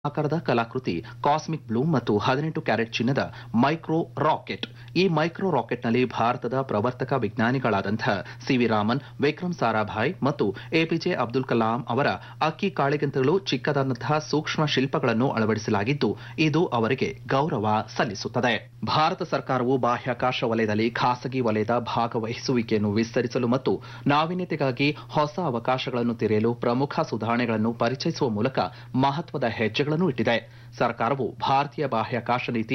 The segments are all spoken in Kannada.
ಆಕಾರದ ಕಲಾಕೃತಿ ಕಾಸ್ಮಿಕ್ ಬ್ಲೂಮ್ ಮತ್ತು 18 ಕ್ಯಾರೆಟ್ ಚಿನ್ನದ ಮೈಕ್ರೋ ರಾಕೆಟ್. ಈ ಮೈಕ್ರೋ ರಾಕೆಟ್ನಲ್ಲಿ ಭಾರತದ ಪ್ರವರ್ತಕ ವಿಜ್ಞಾನಿಗಳಾದಂತಹ ಸಿವಿ ರಾಮನ್, ವಿಕ್ರಮ್ ಸಾರಾಭಾಯ್ ಮತ್ತು ಎಪಿಜೆ ಅಬ್ದುಲ್ ಕಲಾಂ ಅವರ ಅಕ್ಕಿ ಕಾಳಿಗಿಂತಲೂ ಚಿಕ್ಕದಾದಂತಹ ಸೂಕ್ಷ್ಮ ಶಿಲ್ಪಗಳನ್ನು ಅಳವಡಿಸಲಾಗಿದ್ದು, ಇದು ಅವರಿಗೆ ಗೌರವ ಸಲ್ಲಿಸುತ್ತದೆ. ಭಾರತ ಸರ್ಕಾರವು ಬಾಹ್ಯಾಕಾಶ ವಲಯದಲ್ಲಿ ಖಾಸಗಿ ವಲಯದ ಭಾಗವಹಿಸುವಿಕೆಯನ್ನು ವಿಸ್ತರಿಸಲು ಮತ್ತು ನಾವೀನ್ಯತೆಗಾಗಿ ಹೊಸ ಅವಕಾಶಗಳನ್ನು ತೆರೆಯಲು ಪ್ರಮುಖ ಸುಧಾರಣೆಗಳನ್ನು ಪರಿಚಯಿಸುವ ಮೂಲಕ ಮಹತ್ವದ ಹೆಜ್ಜೆಗಳನ್ನು ಇಟ್ಟಿದೆ. ಸರ್ಕಾರವು ಭಾರತೀಯ ಬಾಹ್ಯಾಕಾಶ ನೀತಿ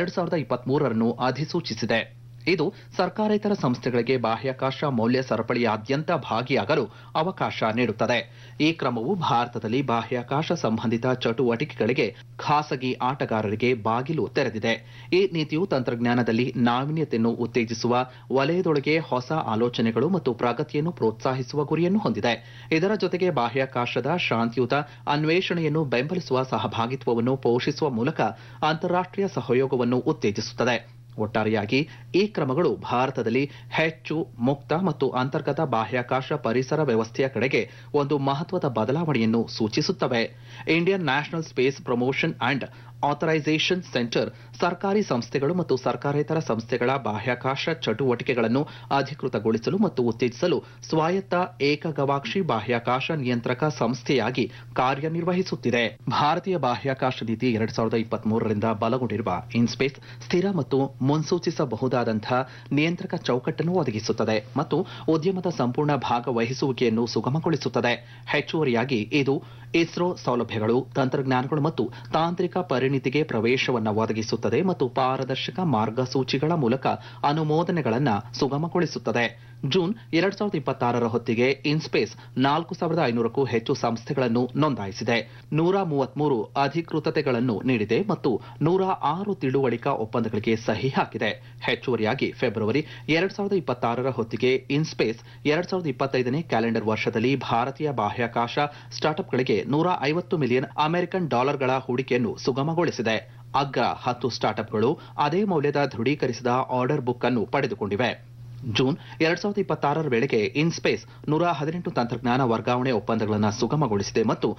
2023 ಅಧಿಸೂಚಿಸಿದೆ. ಇದು ಸರ್ಕಾರೇತರ ಸಂಸ್ಥೆಗಳಿಗೆ ಬಾಹ್ಯಾಕಾಶ ಮೌಲ್ಯ ಸರಪಳಿಯಾದ್ಯಂತ ಭಾಗಿಯಾಗಲು ಅವಕಾಶ ನೀಡುತ್ತದೆ. ಈ ಕ್ರಮವು ಭಾರತದಲ್ಲಿ ಬಾಹ್ಯಾಕಾಶ ಸಂಬಂಧಿತ ಚಟುವಟಿಕೆಗಳಿಗೆ ಖಾಸಗಿ ಆಟಗಾರರಿಗೆ ಬಾಗಿಲು ತೆರೆದಿದೆ. ಈ ನೀತಿಯು ತಂತ್ರಜ್ಞಾನದಲ್ಲಿ ನಾವೀನ್ಯತೆಯನ್ನು ಉತ್ತೇಜಿಸುವ, ವಲಯದೊಳಗೆ ಹೊಸ ಆಲೋಚನೆಗಳು ಮತ್ತು ಪ್ರಗತಿಯನ್ನು ಪ್ರೋತ್ಸಾಹಿಸುವ ಗುರಿಯನ್ನು ಹೊಂದಿದೆ. ಇದರ ಜೊತೆಗೆ ಬಾಹ್ಯಾಕಾಶದ ಶಾಂತಿಯುತ ಅನ್ವೇಷಣೆಯನ್ನು ಬೆಂಬಲಿಸುವ ಸಹಭಾಗಿತ್ವವನ್ನು ಪೋಷಿಸುವ ಮೂಲಕ ಅಂತಾರಾಷ್ಟ್ರೀಯ ಸಹಯೋಗವನ್ನು ಉತ್ತೇಜಿಸುತ್ತದೆ. ಒಟ್ಟಾರೆಯಾಗಿ ಈ ಕ್ರಮಗಳು ಭಾರತದಲ್ಲಿ ಹೆಚ್ಚು ಮುಕ್ತ ಮತ್ತು ಅಂತರ್ಗತ ಬಾಹ್ಯಾಕಾಶ ಪರಿಸರ ವ್ಯವಸ್ಥೆಯ ಕಡೆಗೆ ಒಂದು ಮಹತ್ವದ ಬದಲಾವಣೆಯನ್ನು ಸೂಚಿಸುತ್ತವೆ. Indian national space promotion and authorisation centre ಸರ್ಕಾರಿ ಸಂಸ್ಥೆಗಳು ಮತ್ತು ಸರ್ಕಾರೇತರ ಸಂಸ್ಥೆಗಳ ಬಾಹ್ಯಾಕಾಶ ಚಟುವಟಿಕೆಗಳನ್ನು ಅಧಿಕೃತಗೊಳಿಸಲು ಮತ್ತು ಉತ್ತೇಜಿಸಲು ಸ್ವಾಯತ್ತ ಏಕಗವಾಕ್ಷಿ ಬಾಹ್ಯಾಕಾಶ ನಿಯಂತ್ರಕ ಸಂಸ್ಥೆಯಾಗಿ ಕಾರ್ಯನಿರ್ವಹಿಸುತ್ತಿದೆ. ಭಾರತೀಯ ಬಾಹ್ಯಾಕಾಶ ನೀತಿ 2023 ಬಲಗೊಂಡಿರುವ ಇನ್ಸ್ಪೇಸ್ ಸ್ಥಿರ ಮತ್ತು ಮುನ್ಸೂಚಿಸಬಹುದಾದಂತಹ ನಿಯಂತ್ರಕ ಚೌಕಟ್ಟನ್ನು ಒದಗಿಸುತ್ತದೆ ಮತ್ತು ಉದ್ಯಮದ ಸಂಪೂರ್ಣ ಭಾಗವಹಿಸುವಿಕೆಯನ್ನು ಸುಗಮಗೊಳಿಸುತ್ತದೆ. ಹೆಚ್ಚುವರಿಯಾಗಿ ಇದು ಇಸ್ರೋ ಸೌಲಭ್ಯಗಳು, ತಂತ್ರಜ್ಞಾನಗಳು ಮತ್ತು ತಾಂತ್ರಿಕ ಪರಿಣಿತಿಗೆ ಪ್ರವೇಶವನ್ನು ಒದಗಿಸುತ್ತದೆ ಮತ್ತು ಪಾರದರ್ಶಕ ಮಾರ್ಗಸೂಚಿಗಳ ಮೂಲಕ ಅನುಮೋದನೆಗಳನ್ನು ಸುಗಮಗೊಳಿಸುತ್ತದೆ. ಜೂನ್ 2026 ಹೊತ್ತಿಗೆ ಇನ್ಸ್ಪೇಸ್ 4500ಕ್ಕೂ ಹೆಚ್ಚು ಸಂಸ್ಥೆಗಳನ್ನು ನೋಂದಾಯಿಸಿದೆ, 133 ಅಧಿಕೃತತೆಗಳನ್ನು ನೀಡಿದೆ ಮತ್ತು 106 ತಿಳುವಳಿಕಾ ಒಪ್ಪಂದಗಳಿಗೆ ಸಹಿ ಹಾಕಿದೆ. ಹೆಚ್ಚುವರಿಯಾಗಿ ಫೆಬ್ರವರಿ 2026 ಹೊತ್ತಿಗೆ ಇನ್ಸ್ಪೇಸ್ 2025ನೇ ಕ್ಯಾಲೆಂಡರ್ ವರ್ಷದಲ್ಲಿ ಭಾರತೀಯ ಬಾಹ್ಯಾಕಾಶ ಸ್ಟಾರ್ಟ್ಅಪ್ಗಳಿಗೆ $150 ಮಿಲಿಯನ್ ಅಮೆರಿಕನ್ ಡಾಲರ್ಗಳ ಹೂಡಿಕೆಯನ್ನು ಸುಗಮಗೊಳಿಸಿದೆ. ಅಗ್ರ 10 ಸ್ಟಾರ್ಟ್ಅಪ್ಗಳು ಅದೇ ಮೌಲ್ಯದ ದೃಢೀಕರಿಸಿದ ಆರ್ಡರ್ ಬುಕ್ ಅನ್ನು ಪಡೆದುಕೊಂಡಿವೆ. ಜೂನ್ 2026 ವೇಳೆಗೆ ಇನ್ಸ್ಪೇಸ್ 118 ತಂತ್ರಜ್ಞಾನ ವರ್ಗಾವಣೆ ಒಪ್ಪಂದಗಳನ್ನು ಸುಗಮಗೊಳಿಸಿದೆ ಮತ್ತು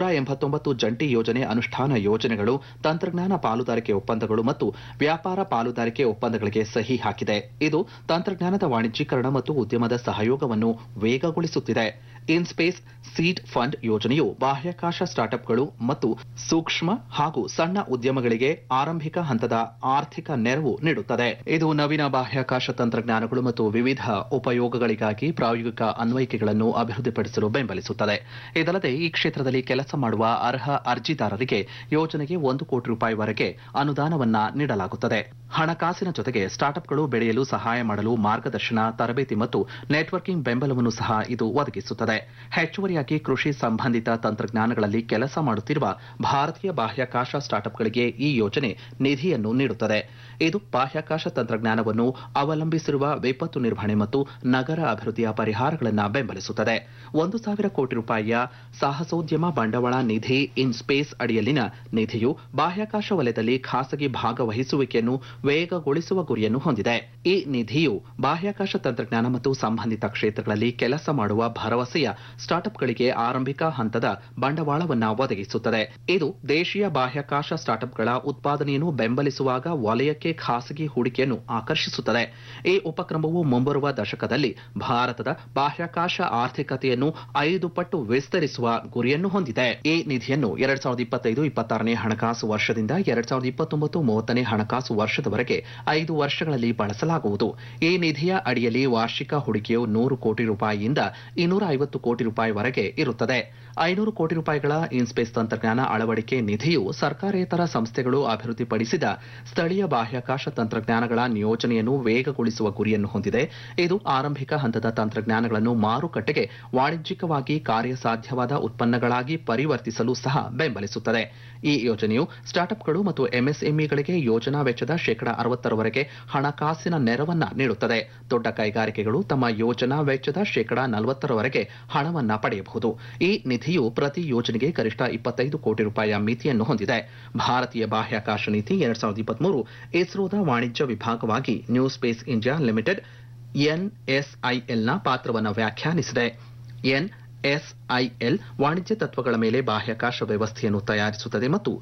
189 ಜಂಟಿ ಯೋಜನೆ ಅನುಷ್ಠಾನ ಯೋಜನೆಗಳು, ತಂತ್ರಜ್ಞಾನ ಪಾಲುದಾರಿಕೆ ಒಪ್ಪಂದಗಳು ಮತ್ತು ವ್ಯಾಪಾರ ಪಾಲುದಾರಿಕೆ ಒಪ್ಪಂದಗಳಿಗೆ ಸಹಿ ಹಾಕಿದೆ. ಇದು ತಂತ್ರಜ್ಞಾನದ ವಾಣಿಜ್ಯೀಕರಣ ಮತ್ತು ಉದ್ಯಮದ ಸಹಯೋಗವನ್ನು ವೇಗಗೊಳಿಸುತ್ತಿದೆ. ಇನ್ಸ್ಪೇಸ್ ಸೀಡ್ ಫಂಡ್ ಯೋಜನೆಯು ಬಾಹ್ಯಾಕಾಶ ಸ್ಟಾರ್ಟ್ಅಪ್ಗಳು ಮತ್ತು ಸೂಕ್ಷ್ಮ ಹಾಗೂ ಸಣ್ಣ ಉದ್ಯಮಗಳಿಗೆ ಆರಂಭಿಕ ಹಂತದ ಆರ್ಥಿಕ ನೆರವು ನೀಡುತ್ತದೆ. ಇದು ನವೀನ ಬಾಹ್ಯಾಕಾಶ ತಂತ್ರಜ್ಞಾನಗಳು ಮತ್ತು ವಿವಿಧ ಉಪಯೋಗಗಳಿಗಾಗಿ ಪ್ರಾಯೋಗಿಕ ಅನ್ವಯಿಕೆಗಳನ್ನು ಅಭಿವೃದ್ಧಿಪಡಿಸಲು ಬೆಂಬಲಿಸುತ್ತದೆ. ಇದಲ್ಲದೆ ಈ ಕ್ಷೇತ್ರದಲ್ಲಿ ಕೆಲಸ ಮಾಡುವ ಅರ್ಹ ಅರ್ಜಿದಾರರಿಗೆ ಯೋಜನೆಗೆ $1 ಕೋಟಿ ಅನುದಾನವನ್ನ ನೀಡಲಾಗುತ್ತದೆ. ಹಣಕಾಸಿನ ಜೊತೆಗೆ ಸ್ಟಾರ್ಟ್ಅಪ್ಗಳು ಬೆಳೆಯಲು ಸಹಾಯ ಮಾಡಲು ಮಾರ್ಗದರ್ಶನ, ತರಬೇತಿ ಮತ್ತು ನೆಟ್ವರ್ಕಿಂಗ್ ಬೆಂಬಲವನ್ನು ಸಹ ಇದು ಒದಗಿಸುತ್ತದೆ. ಹೆಚ್ಚುವರಿಯಾಗಿ ಕೃಷಿ ಸಂಬಂಧಿತ ತಂತ್ರಜ್ಞಾನಗಳಲ್ಲಿ ಕೆಲಸ ಮಾಡುತ್ತಿರುವ ಭಾರತೀಯ ಬಾಹ್ಯಾಕಾಶ ಸ್ಟಾರ್ಟ್ಅಪ್ಗಳಿಗೆ ಈ ಯೋಜನೆ ನಿಧಿಯನ್ನು ನೀಡುತ್ತದೆ. ಇದು ಬಾಹ್ಯಾಕಾಶ ತಂತ್ರಜ್ಞಾನವನ್ನು ಅವಲಂಬಿಸಿರುವ ವಿಪತ್ತು ನಿರ್ವಹಣೆ ಮತ್ತು ನಗರ ಅಭಿವೃದ್ಧಿಯ ಪರಿಹಾರಗಳನ್ನು ಬೆಂಬಲಿಸುತ್ತದೆ. $1,000 ಕೋಟಿ ಸಾಹಸೋದ್ಯಮ ಬಂಡವಾಳ ನಿಧಿ ಇನ್ಸ್ಪೇಸ್ ಅಡಿಯಲ್ಲಿನ ನಿಧಿಯು ಬಾಹ್ಯಾಕಾಶ ವಲಯದಲ್ಲಿ ಖಾಸಗಿ ಭಾಗವಹಿಸುವಿಕೆಯನ್ನು ವೇಗಗೊಳಿಸುವ ಗುರಿಯನ್ನು ಹೊಂದಿದೆ. ಈ ನಿಧಿಯು ಬಾಹ್ಯಾಕಾಶ ತಂತ್ರಜ್ಞಾನ ಮತ್ತು ಸಂಬಂಧಿತ ಕ್ಷೇತ್ರಗಳಲ್ಲಿ ಕೆಲಸ ಮಾಡುವ ಭರವಸೆಯ ಸ್ಟಾರ್ಟ್ಅಪ್ಗಳಿಗೆ ಆರಂಭಿಕ ಹಂತದ ಬಂಡವಾಳವನ್ನು ಒದಗಿಸುತ್ತದೆ. ಇದು ದೇಶೀಯ ಬಾಹ್ಯಾಕಾಶ ಸ್ಟಾರ್ಟ್ಅಪ್ಗಳ ಉತ್ಪಾದನೆಯನ್ನು ಬೆಂಬಲಿಸುವಾಗ ವಲಯಕ್ಕೆ ಖಾಸಗಿ ಹೂಡಿಕೆಯನ್ನು ಆಕರ್ಷಿಸುತ್ತದೆ. ಈ ಉಪಕ್ರಮವು ಮುಂಬರುವ ದಶಕದಲ್ಲಿ ಭಾರತದ ಬಾಹ್ಯಾಕಾಶ ಆರ್ಥಿಕತೆಯನ್ನು 5 ಪಟ್ಟು ವಿಸ್ತರಿಸುವ ಗುರಿಯನ್ನು ಹೊಂದಿದೆ. ಈ ನಿಧಿಯನ್ನು 2025-26ನೇ ಹಣಕಾಸು ವರ್ಷದಿಂದ 2029-30ನೇ ಹಣಕಾಸು ವರ್ಷದವರೆಗೆ 5 ವರ್ಷಗಳಲ್ಲಿ ಬಳಸಲಾಗುವುದು. ಈ ನಿಧಿಯ ಅಡಿಯಲ್ಲಿ ವಾರ್ಷಿಕ ಹೂಡಿಕೆಯು $100 ಕೋಟಿಯಿಂದ $250 ಕೋಟಿವರೆಗೆ ಇರುತ್ತದೆ. $500 ಕೋಟಿ ಇನ್ಸ್ಪೇಸ್ ತಂತ್ರಜ್ಞಾನ ಅಳವಡಿಕೆ ನಿಧಿಯು ಸರ್ಕಾರೇತರ ಸಂಸ್ಥೆಗಳು ಅಭಿವೃದ್ಧಿಪಡಿಸಿದ ಸ್ಥಳೀಯ ಬಾಹ್ಯಾಕಾಶ ತಂತ್ರಜ್ಞಾನಗಳ ನಿಯೋಜನೆಯನ್ನು ವೇಗಗೊಳಿಸುವ ಗುರಿಯನ್ನು ಹೊಂದಿದೆ. ಇದು ಆರಂಭಿಕ ಹಂತದ ತಂತ್ರಜ್ಞಾನಗಳನ್ನು ಮಾರುಕಟ್ಟೆಗೆ ವಾಣಿಜ್ಯಿಕವಾಗಿ ಕಾರ್ಯಸಾಧ್ಯವಾದ ಉತ್ಪನ್ನಗಳಾಗಿ ಪರಿವರ್ತಿಸಲು ಸಹ ಬೆಂಬಲಿಸುತ್ತದೆ. ಈ ಯೋಜನೆಯು ಸ್ಟಾರ್ಟ್ಅಪ್ಗಳು ಮತ್ತು ಎಂಎಸ್ಎಂಇಗಳಿಗೆ ಯೋಜನಾ ವೆಚ್ಚದ 60% ಹಣಕಾಸಿನ ನೆರವನ್ನ ನೀಡುತ್ತದೆ. ದೊಡ್ಡ ಕೈಗಾರಿಕೆಗಳು ತಮ್ಮ ಯೋಜನಾ ವೆಚ್ಚದ 40% ಹಣವನ್ನ ಪಡೆಯಬಹುದು. ಈ ನಿಧಿಯು ಪ್ರತಿ ಯೋಜನೆಗೆ ಗರಿಷ್ಠ $25 ಕೋಟಿ ಮಿತಿಯನ್ನು ಹೊಂದಿದೆ. ಭಾರತೀಯ ಬಾಹ್ಯಾಕಾಶ ನೀತಿ 2023 ಇಸ್ರೋದ ವಾಣಿಜ್ಯ ವಿಭಾಗವಾಗಿ ನ್ಯೂ ಸ್ಪೇಸ್ ಇಂಡಿಯಾ ಲಿಮಿಟೆಡ್ ಎನ್ಎಸ್ಐಎಲ್ನ ಪಾತ್ರವನ್ನು ವ್ಯಾಖ್ಯಾನಿಸಿದೆ. ಎನ್ಎಸ್ಐಎಲ್ ವಾಣಿಜ್ಯ ತತ್ವಗಳ ಮೇಲೆ ಬಾಹ್ಯಾಕಾಶ ವ್ಯವಸ್ಥೆಯನ್ನು ತಯಾರಿಸುತ್ತದೆ ಮತ್ತು